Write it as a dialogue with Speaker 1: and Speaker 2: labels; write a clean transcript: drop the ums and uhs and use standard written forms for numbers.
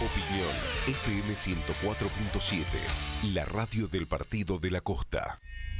Speaker 1: Opinión FM 104.7, la radio del Partido de la Costa.